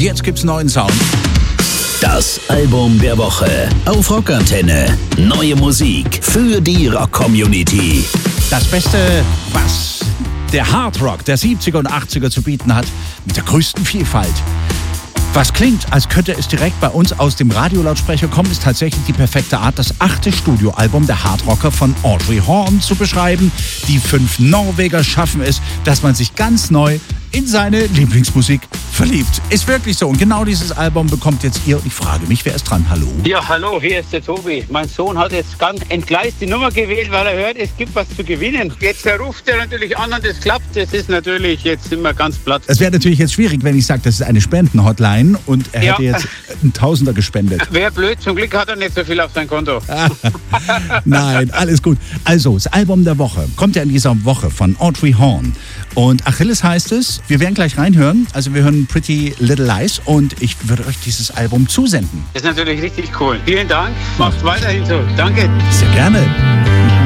jetzt gibt's neuen Sound. Das Album der Woche auf Rockantenne. Neue Musik für die Rock-Community. Das Beste, was der Hardrock der 70er und 80er zu bieten hat, mit der größten Vielfalt. Was klingt, als könnte es direkt bei uns aus dem Radiolautsprecher kommen, ist tatsächlich die perfekte Art, das 8. Studioalbum der Hardrocker von Audrey Horne zu beschreiben. Die 5 Norweger schaffen es, dass man sich ganz neu in seine Lieblingsmusik verliebt. Ist wirklich so. Und genau dieses Album bekommt jetzt ihr. Und ich frage mich, wer ist dran? Hallo? Ja, hallo, hier ist der Tobi. Mein Sohn hat jetzt ganz entgleist die Nummer gewählt, weil er hört, es gibt was zu gewinnen. Jetzt ruft er natürlich an und es klappt. Das ist natürlich, jetzt sind wir ganz platt. Es wäre natürlich jetzt schwierig, wenn ich sage, das ist eine Spendenhotline und er hätte jetzt einen Tausender gespendet. Wäre blöd, zum Glück hat er nicht so viel auf sein Konto. Nein, alles gut. Also, das Album der Woche kommt ja in dieser Woche von Audrey Horne. Und Achilles heißt es. Wir werden gleich reinhören. Also wir hören Pretty Little Lies und ich würde euch dieses Album zusenden. Das ist natürlich richtig cool. Vielen Dank. Macht weiterhin so. Danke. Sehr gerne.